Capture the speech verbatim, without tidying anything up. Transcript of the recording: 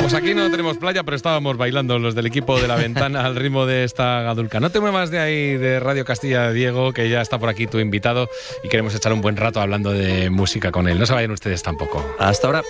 Pues aquí no tenemos playa, pero estábamos bailando los del equipo de La Ventana al ritmo de esta gadulca. No te muevas de ahí, de Radio Castilla, Diego, que ya está por aquí tu invitado y queremos echar un buen rato hablando de música con él. No se vayan ustedes tampoco. Hasta ahora.